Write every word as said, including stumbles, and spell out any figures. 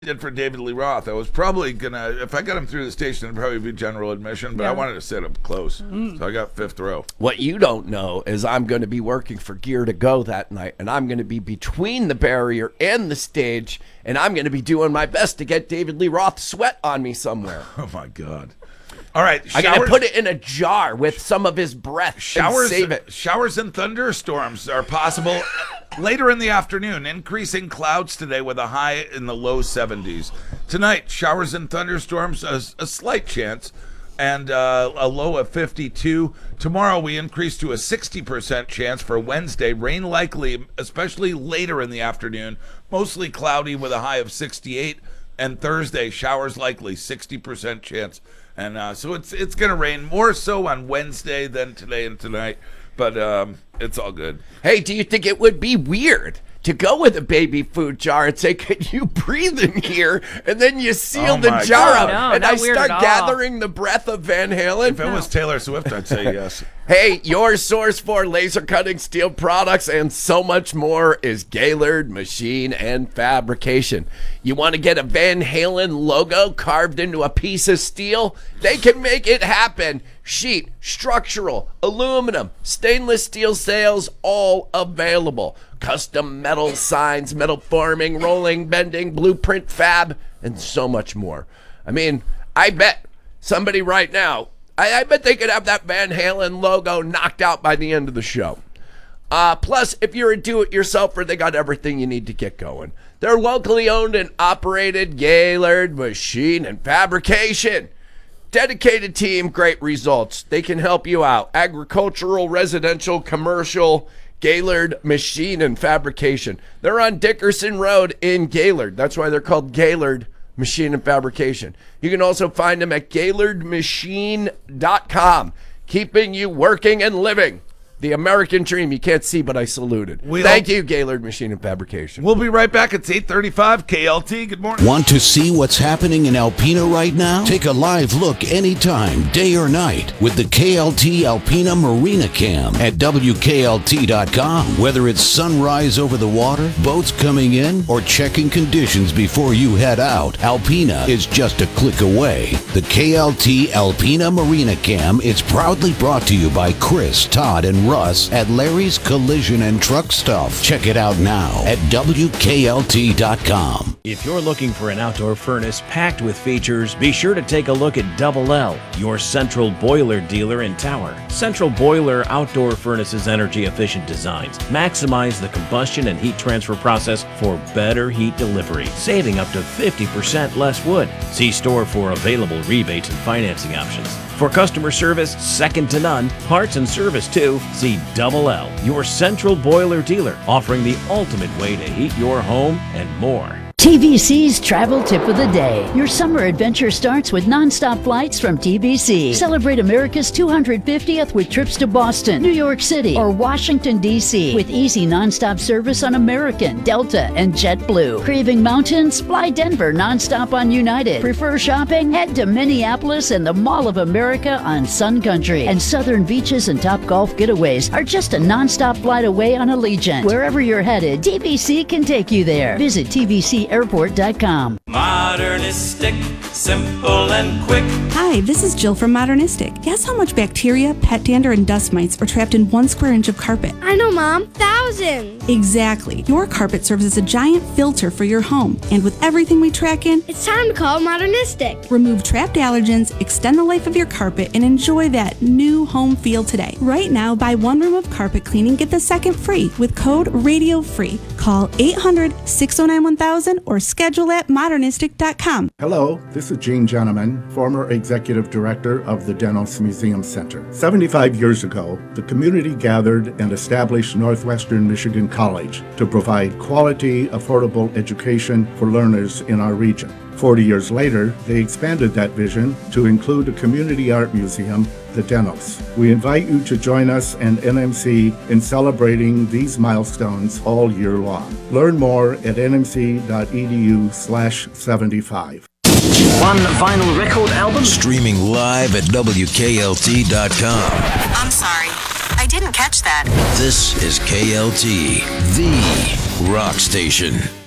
did for David Lee Roth. I was probably gonna, if I got him through the station, it'd probably be general admission, but yeah. I wanted to sit up close, mm. so I got fifth row. What you don't know is I'm going to be working for Gear to Go that night, and I'm going to be between the barrier and the stage, and I'm going to be doing my best to get David Lee Roth sweat on me somewhere. Oh my God! All right, I got to put it in a jar with some of his breath. Showers, and save it. Showers and thunderstorms are possible. Later in the afternoon, increasing clouds today with a high in the low seventies. Tonight, showers and thunderstorms, a, a slight chance, and uh, a low of fifty-two. Tomorrow, we increase to a sixty percent chance for Wednesday. Rain likely, especially later in the afternoon. Mostly cloudy with a high of sixty-eight. And Thursday, showers likely, sixty percent chance. And uh, so it's it's going to rain more so on Wednesday than today and tonight. But um, it's all good. Hey, do you think it would be weird to go with a baby food jar and say, could you breathe in here? And then you seal oh the jar God. up. No, and I start at all. gathering the breath of Van Halen. If it no. was Taylor Swift, I'd say yes. Hey, your source for laser cutting steel products and so much more is Gaylord Machine and Fabrication. You want to get a Van Halen logo carved into a piece of steel? They can make it happen. Sheet, structural, aluminum, stainless steel sails, all available. Custom metal signs, metal forming, rolling, bending, blueprint fab, and so much more. I mean, I bet somebody right now, I, I bet they could have that Van Halen logo knocked out by the end of the show. Uh, plus, if you're a do-it-yourselfer, they got everything you need to get going. They're locally owned and operated Gaylord Machine and Fabrication. Dedicated team, great results. They can help you out. Agricultural, residential, commercial, Gaylord Machine and Fabrication. They're on Dickerson Road in Gaylord. That's why they're called Gaylord Machine and Fabrication. You can also find them at gaylord machine dot com. Keeping you working and living. The American dream. You can't see, but I saluted. We Thank you, Gaylord Machine and Fabrication. We'll be right back. It's eight thirty-five K L T. Good morning. Want to see what's happening in Alpena right now? Take a live look anytime, day or night, with the K L T Alpena Marina Cam at W K L T dot com. Whether it's sunrise over the water, boats coming in, or checking conditions before you head out, Alpena is just a click away. The K L T Alpena Marina Cam is proudly brought to you by Chris, Todd, and Russ at Larry's Collision and Truck Stuff. Check it out now at W K L T dot com. If you're looking for an outdoor furnace packed with features, be sure to take a look at Double L, your central boiler dealer in Tower. Central Boiler outdoor furnaces' energy-efficient designs maximize the combustion and heat transfer process for better heat delivery, saving up to fifty percent less wood. See store for available rebates and financing options. For customer service, second to none, parts and service too, see Double L, your central boiler dealer, offering the ultimate way to heat your home and more. T V C's Travel Tip of the Day. Your summer adventure starts with nonstop flights from T V C. Celebrate America's two hundred fiftieth with trips to Boston, New York City, or Washington, D C with easy nonstop service on American, Delta, and JetBlue. Craving mountains? Fly Denver nonstop on United. Prefer shopping? Head to Minneapolis and the Mall of America on Sun Country. And southern beaches and top golf getaways are just a nonstop flight away on Allegiant. Wherever you're headed, T V C can take you there. Visit T V C airport dot com. Modernistic, simple and quick. Hi, this is Jill from Modernistic. Guess how much bacteria, pet dander, and dust mites are trapped in one square inch of carpet? I know, Mom. Thousands. Exactly. Your carpet serves as a giant filter for your home. And with everything we track in, it's time to call Modernistic. Remove trapped allergens, extend the life of your carpet, and enjoy that new home feel today. Right now, buy one room of carpet cleaning, get the second free with code RADIOFREE. Call eight hundred, six oh nine, one thousand or schedule at modernistic dot com. Hello, this is Gene Gentleman, former executive director of the Denos Museum Center. seventy-five years ago, the community gathered and established Northwestern Michigan College to provide quality, affordable education for learners in our region. forty years later, they expanded that vision to include a community art museum, the Denos. We invite you to join us and N M C in celebrating these milestones all year long. Learn more at n m c dot e d u slash seventy-five. One vinyl record album? Streaming live at W K L T dot com. I'm sorry, I didn't catch that. This is K L T, the rock station.